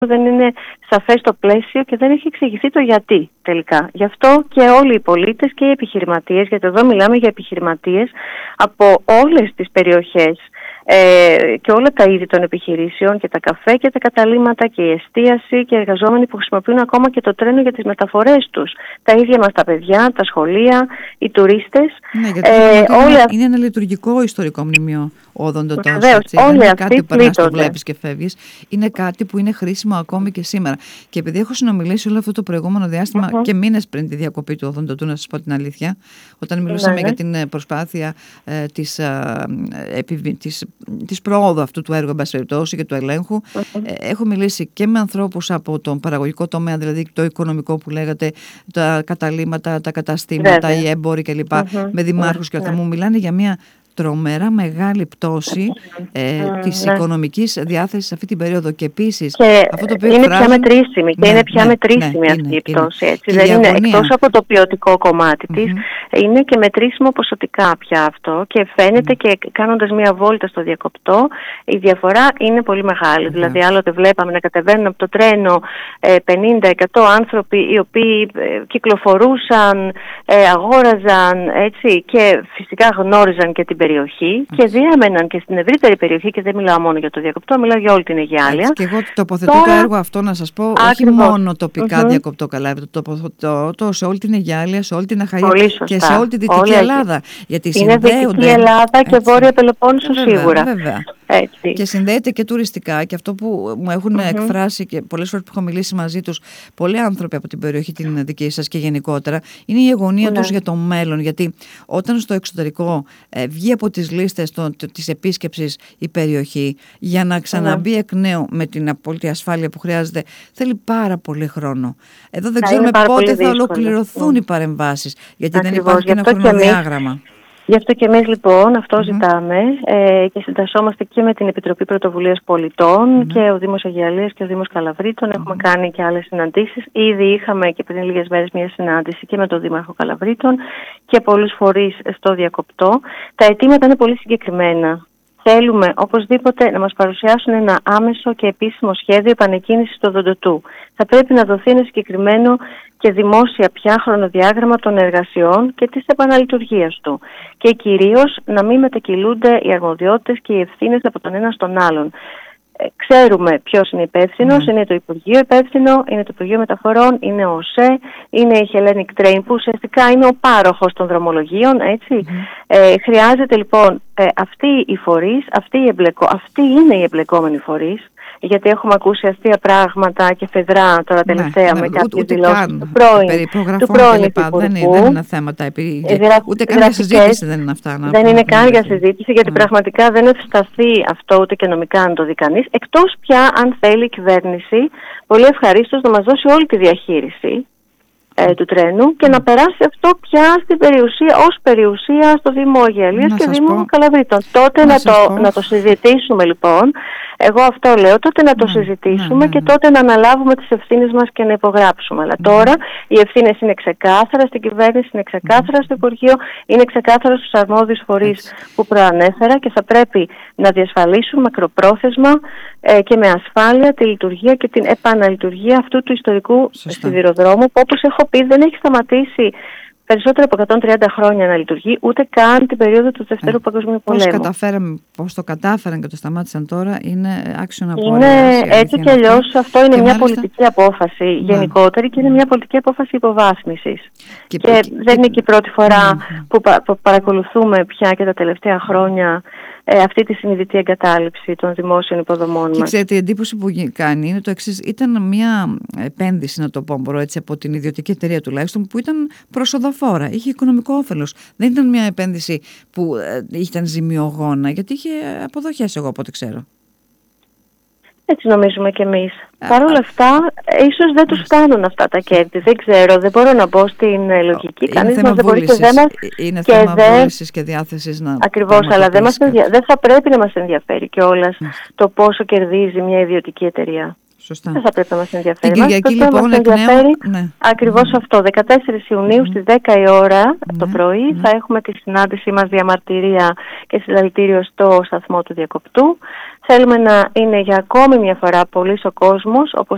δεν είναι σαφές το πλαίσιο και δεν έχει εξηγηθεί το γιατί τελικά. Γι' αυτό και όλοι οι πολίτες και οι επιχειρηματίες, γιατί εδώ μιλάμε για επιχειρηματίες από όλες τις περιοχές και όλα τα είδη των επιχειρήσεων και τα καφέ και τα καταλύματα και η εστίαση και οι εργαζόμενοι που χρησιμοποιούν ακόμα και το τρένο για τις μεταφορές τους. Τα ίδια μας τα παιδιά, τα σχολεία, οι τουρίστες. Ναι, γιατί είναι ένα λειτουργικό ιστορικό μνημείο ο οδοντοτός. Δεν είναι κάτι που περνάς, το βλέπεις και φεύγεις. Είναι κάτι που είναι χρήσιμο ακόμη και σήμερα. Και επειδή έχω συνομιλήσει όλο αυτό το προηγούμενο διάστημα και μήνες πριν τη διακοπή του οδοντοτού, να σας πω την αλήθεια, όταν μιλούσαμε για την προσπάθεια της προόδου αυτού του έργου, εν πάση περιπτώσει, και του ελέγχου, έχω μιλήσει και με ανθρώπους από τον παραγωγικό τομέα, δηλαδή το οικονομικό που λέγατε, τα καταλύματα, τα καταστήματα, οι έμποροι κλπ. Με δημάρχους και θα μου μιλάνε για μια τρομερά μεγάλη πτώση της οικονομικής διάθεσης αυτή την περίοδο. Και επίσης αυτό το οποίο είναι πια μετρήσιμη και είναι πια μετρήσιμη αυτή η πτώση. Έτσι. Δεν είναι, εκτός από το ποιοτικό κομμάτι της, είναι και μετρήσιμο ποσοτικά πια αυτό και φαίνεται και κάνοντας μία βόλτα στο διακοπτό η διαφορά είναι πολύ μεγάλη. Δηλαδή άλλοτε βλέπαμε να κατεβαίνουν από το τρένο 50-100 άνθρωποι οι οποίοι κυκλοφορούσαν, αγόραζαν, έτσι, και φυσικά γνώριζαν και την περιοχή και διέμεναν και στην ευρύτερη περιοχή, και δεν μιλάω μόνο για το διακοπτό, μιλάω για όλη την Αιγιάλεια. Και εγώ τοποθετώ το έργο αυτό, να σας πω, όχι μόνο τοπικά διακοπτό καλάβι, το σε όλη την Αιγιάλεια, σε όλη την Αχαΐα και σε όλη τη Δυτική Ελλάδα. Γιατί είναι Δυτική Ελλάδα και Βόρεια Πελοπόννησο σίγουρα. Βέβαια. Έτσι. Και συνδέεται και τουριστικά, και αυτό που μου έχουν εκφράσει και πολλές φορές που έχω μιλήσει μαζί τους πολλοί άνθρωποι από την περιοχή την δική σας και γενικότερα, είναι η αγωνία τους για το μέλλον. Γιατί όταν στο εξωτερικό βγει από τις λίστες της επίσκεψης η περιοχή, για να ξαναμπεί εκ νέου με την απόλυτη ασφάλεια που χρειάζεται, θέλει πάρα πολύ χρόνο. Εδώ δεν ξέρουμε πότε θα ολοκληρωθούν οι παρεμβάσεις, γιατί δεν υπάρχει ένα χρονοδιάγραμμα. Γι' αυτό και εμείς λοιπόν αυτό ζητάμε και συντασσόμαστε και με την Επιτροπή Πρωτοβουλίας Πολιτών και ο Δήμος Αιγιαλίας και ο Δήμος Καλαβρίτων. Έχουμε κάνει και άλλες συναντήσεις. Ήδη είχαμε και πριν λίγες μέρες μια συνάντηση και με τον Δήμαρχο Καλαβρίτων και πολλούς φορείς στο διακοπτό. Τα αιτήματα είναι πολύ συγκεκριμένα. Θέλουμε οπωσδήποτε να μας παρουσιάσουν ένα άμεσο και επίσημο σχέδιο επανεκκίνησης του οδοντοτού. Θα πρέπει να δοθεί ένα συγκεκριμένο και δημόσια πια χρονοδιάγραμμα των εργασιών και της επαναλειτουργίας του. Και κυρίως να μην μετακυλούνται οι αρμοδιότητες και οι ευθύνες από τον ένα στον άλλον. Ξέρουμε ποιος είναι υπεύθυνος, είναι το Υπουργείο υπεύθυνο, είναι το Υπουργείο Μεταφορών, είναι ο ΟΣΕ, είναι η Hellenic Train που ουσιαστικά είναι ο πάροχος των δρομολογίων, έτσι. Χρειάζεται λοιπόν αυτοί οι φορείς, αυτοί είναι οι εμπλεκόμενοι φορείς, γιατί έχουμε ακούσει αστεία πράγματα και φεδρά τώρα τελευταία με κάποιες δηλώσεις του πρώην Υπουργού. Δεν είναι θέματα, ούτε καν για συζήτηση δεν είναι αυτά. Δεν είναι καν για συζήτηση, γιατί πραγματικά δεν ευσταθεί αυτό ούτε και νομικά να το δει κανείς, εκτός πια αν θέλει η κυβέρνηση πολύ ευχαρίστως να μας δώσει όλη τη διαχείριση του τρένου και να περάσει αυτό πια στην περιουσία, ως περιουσία στο Δήμο Αιγιαλίας και Δήμο Καλαβρίτων. Τότε να το συζητήσουμε λοιπόν. Εγώ αυτό λέω, τότε να το συζητήσουμε και τότε να αναλάβουμε τις ευθύνες μας και να υπογράψουμε. Αλλά τώρα οι ευθύνες είναι ξεκάθαρα στην κυβέρνηση, είναι ξεκάθαρα στο Υπουργείο, είναι ξεκάθαρα στους αρμόδιους φορείς που προανέφερα και θα πρέπει να διασφαλίσουν μακροπρόθεσμα και με ασφάλεια τη λειτουργία και την επαναλειτουργία αυτού του ιστορικού σιδηροδρόμου που, όπως έχω πει, δεν έχει σταματήσει περισσότερο από 130 χρόνια να λειτουργεί, ούτε καν την περίοδο του Δευτέρου Παγκοσμίου Πολέμου. Πώς το κατάφεραν και το σταμάτησαν τώρα είναι άξιο απορίας. Είναι έτσι και αλλιώς αυτό είναι μια πολιτική απόφαση γενικότερη και είναι μια πολιτική απόφαση υποβάθμισης. Και δεν είναι και η πρώτη φορά που παρακολουθούμε πια και τα τελευταία χρόνια αυτή τη συνειδητή εγκατάλειψη των δημόσιων υποδομών μας. Και ξέρετε, η εντύπωση που κάνει είναι το εξής. Ήταν μια επένδυση, να το πω, έτσι, από την ιδιωτική εταιρεία τουλάχιστον, που ήταν προσοδοφόρα, είχε οικονομικό όφελος. Δεν ήταν μια επένδυση που ήταν ζημιογόνα, γιατί είχε αποδοχές, εγώ από ό,τι ξέρω. Έτσι νομίζουμε κι εμείς. Παρ' όλα αυτά, ίσως δεν τους φτάνουν αυτά τα κέρδη. Δεν ξέρω, δεν μπορώ να μπω στην λογική. Κανείς μας δεν μπορεί και δεν μας... Είναι θέμα βούλησης και διάθεσης να... Ακριβώς, αλλά δεν θα πρέπει να μας ενδιαφέρει κιόλας το πόσο κερδίζει μια ιδιωτική εταιρεία. Σωστά. Δεν θα πρέπει να μας ενδιαφέρει. Την Κυριακή λοιπόν ακριβώς αυτό. 14 Ιουνίου στις 10 η ώρα το πρωί θα έχουμε τη συνάντησή μας διαμαρτυρία και συλλαλητήριο στο σταθμό του Διακοπτού. Θέλουμε να είναι για ακόμη μια φορά πολύς ο κόσμος, όπως